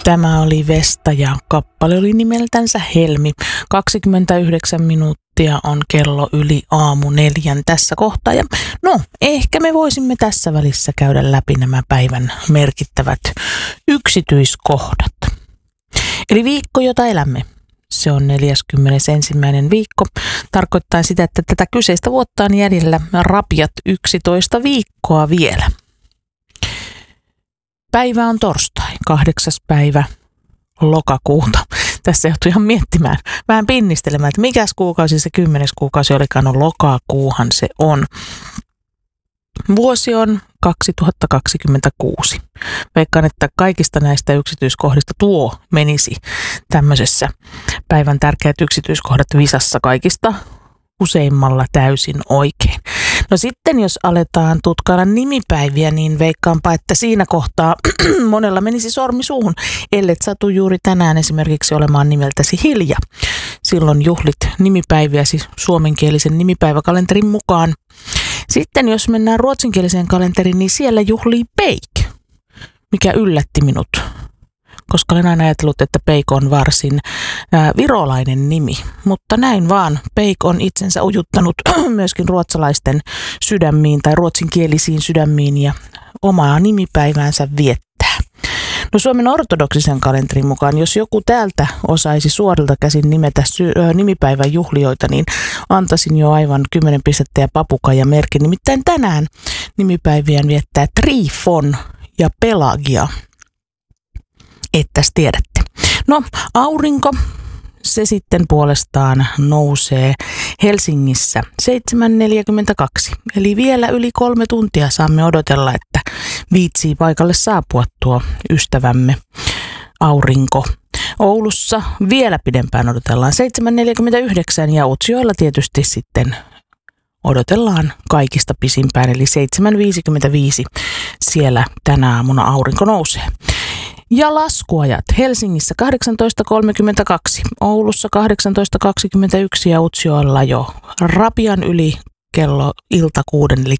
Tämä oli Vesta ja kappale oli nimeltänsä Helmi. 29 minuuttia on kello yli 4:00 tässä kohtaa. Ja ehkä me voisimme tässä välissä käydä läpi nämä päivän merkittävät yksityiskohdat. Eli viikko, jota elämme. Se on 41. viikko. Tarkoittaa sitä, että tätä kyseistä vuotta on jäljellä rapiat 11 viikkoa vielä. Päivä on torstai, 8. päivä lokakuuta. Tässä joutuu ihan miettimään, vähän pinnistelemään, että mikäs kuukausi se 10. kuukausi olikaan, lokakuuhan se on. Vuosi on 2026. Veikkaan, että kaikista näistä yksityiskohdista tuo menisi tämmöisessä päivän tärkeät yksityiskohdat visassa kaikista useimmalla täysin oikein. No sitten jos aletaan tutkailla nimipäiviä, niin veikkaanpa, että siinä kohtaa monella menisi sormi suuhun, ellet satu juuri tänään esimerkiksi olemaan nimeltäsi Hilja. Silloin juhlit nimipäiviäsi suomenkielisen nimipäiväkalenterin mukaan. Sitten jos mennään ruotsinkieliseen kalenteriin, niin siellä juhlii Peik, mikä yllätti minut, koska olen aina ajatellut, että Peik on varsin virolainen nimi. Mutta näin vaan, Peik on itsensä ujuttanut myöskin ruotsalaisten sydämiin tai ruotsinkielisiin sydämiin ja omaa nimipäiväänsä viettää. No Suomen ortodoksisen kalenterin mukaan, jos joku täältä osaisi suorilta käsin nimetä nimipäivän juhlioita, niin antaisin jo aivan 10 pistettä ja papukaija merkin. Nimittäin tänään nimipäiviään viettää Trifon ja Pelagia. Ettäs tiedätte. No aurinko, se sitten puolestaan nousee Helsingissä 7.42. Eli vielä yli 3 tuntia saamme odotella, että viitsii paikalle saapua tuo ystävämme aurinko. Oulussa vielä pidempään odotellaan 7.49 ja Utsjoella tietysti sitten odotellaan kaikista pisimpään, eli 7.55 siellä tänä aamuna aurinko nousee. Ja laskuajat Helsingissä 18.32, Oulussa 18.21 ja Utsjoella jo rapian yli kello ilta 6, eli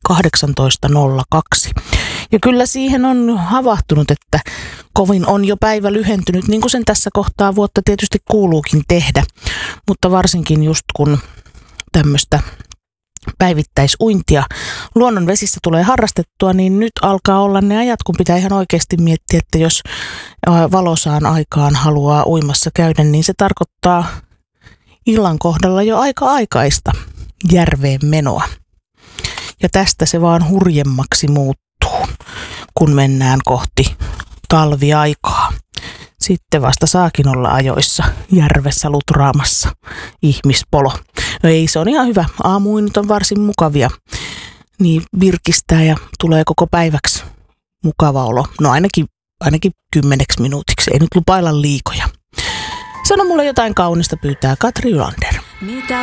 18.02. Ja kyllä siihen on havahtunut, että kovin on jo päivä lyhentynyt, niin kuin sen tässä kohtaa vuotta tietysti kuuluukin tehdä. Mutta varsinkin just kun tämmöistä päivittäisuintia luonnon vesissä tulee harrastettua, niin nyt alkaa olla ne ajat, kun pitää ihan oikeasti miettiä, että jos valosaan aikaan haluaa uimassa käydä, niin se tarkoittaa illan kohdalla jo aika aikaista järveen menoa. Ja tästä se vaan hurjemmaksi muuttuu, kun mennään kohti talviaikaa. Sitten vasta saakin olla ajoissa järvessä lutraamassa ihmispolo. No ei, se on ihan hyvä. Aamuinnit on varsin mukavia. Niin virkistää ja tulee koko päiväksi mukava olo. No ainakin 10 minuutiksi. Ei nyt lupailla liikoja. Sano mulle jotain kaunista, pyytää Katri Ylander.